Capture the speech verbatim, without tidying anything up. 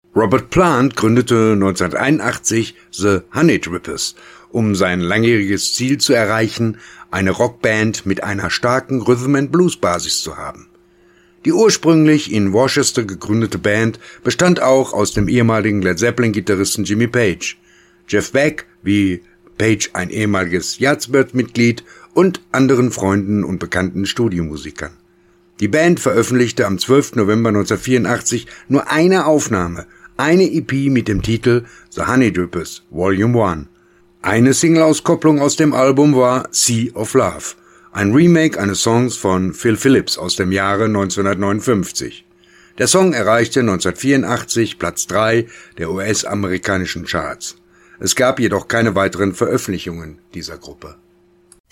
Robert Plant gründete neunzehnhunderteinundachtzig The Honeydrippers, um sein langjähriges Ziel zu erreichen, eine Rockband mit einer starken Rhythm-and-Blues-Basis zu haben. Die ursprünglich in Worcester gegründete Band bestand auch aus dem ehemaligen Led Zeppelin-Gitarristen Jimmy Page, Jeff Beck, wie Page ein ehemaliges Yardbirds-Mitglied, und anderen Freunden und bekannten Studiomusikern. Die Band veröffentlichte am zwölften November neunzehnhundertvierundachtzig nur eine Aufnahme, eine E P mit dem Titel The Honeydrippers Volume eins. Eine Single-Auskopplung aus dem Album war Sea of Love, ein Remake eines Songs von Phil Phillips aus dem Jahre neunzehnhundertneunundfünfzig. Der Song erreichte neunzehnhundertvierundachtzig Platz drei der U S-amerikanischen Charts. Es gab jedoch keine weiteren Veröffentlichungen dieser Gruppe.